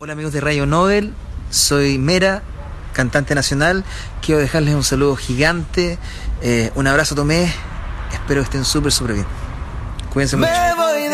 Hola amigos de Radio Nobel, soy Mera, cantante nacional. Quiero dejarles un saludo gigante, un abrazo Tomé, espero que estén súper bien. Cuídense mucho.